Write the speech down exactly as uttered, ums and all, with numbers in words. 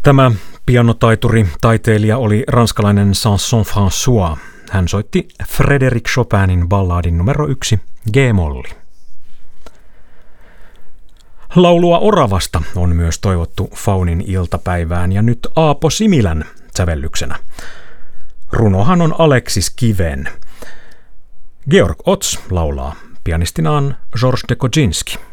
Tämä pianotaituri, taiteilija oli ranskalainen Saint-Saëns. Hän soitti Frédéric Chopinin balladin numero yksi, G-molli. Laulua oravasta on myös toivottu Faunin iltapäivään ja nyt Aapo Similän sävellyksenä. Runohan on Aleksis Kiven. Georg Ots laulaa, pianistinaan Georges de Kozinski.